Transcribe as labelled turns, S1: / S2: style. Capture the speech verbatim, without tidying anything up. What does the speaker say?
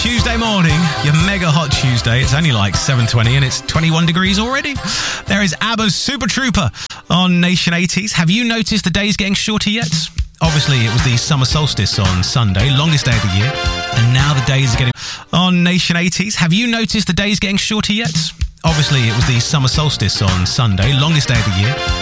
S1: Tuesday morning, your mega hot Tuesday. It's only like seven twenty and it's twenty-one degrees already. There is ABBA's Super Trooper on Nation eighties. Have you noticed the days getting shorter yet? Obviously, it was the summer solstice on Sunday, longest day of the year, and now the days are getting... On Nation eighties, have you noticed the days getting shorter yet? Obviously, it was the summer solstice on Sunday, longest day of the year,